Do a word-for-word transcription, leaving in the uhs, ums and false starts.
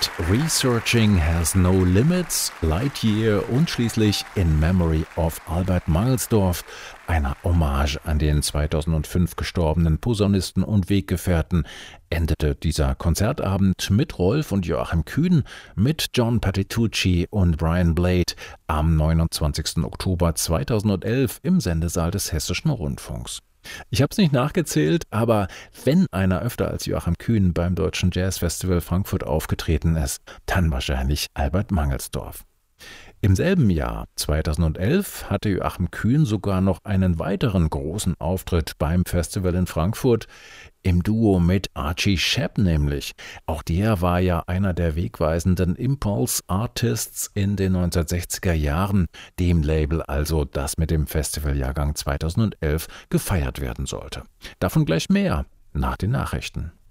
mit Researching Has No Limits, Lightyear und schließlich In Memory of Albert Mangelsdorff, einer Hommage an den zweitausendfünf gestorbenen Posaunisten und Weggefährten, endete dieser Konzertabend mit Rolf und Joachim Kühn, mit John Patitucci und Brian Blade am neunundzwanzigsten Oktober zweitausendelf im Sendesaal des Hessischen Rundfunks. Ich habe es nicht nachgezählt, aber wenn einer öfter als Joachim Kühn beim Deutschen Jazzfestival Frankfurt aufgetreten ist, dann wahrscheinlich Albert Mangelsdorff. Im selben Jahr, zweitausendelf, hatte Joachim Kühn sogar noch einen weiteren großen Auftritt beim Festival in Frankfurt, im Duo mit Archie Shepp nämlich. Auch der war ja einer der wegweisenden Impulse-Artists in den neunzehnhundertsechziger Jahren, dem Label also, das mit dem Festivaljahrgang zweitausendelf gefeiert werden sollte. Davon gleich mehr nach den Nachrichten.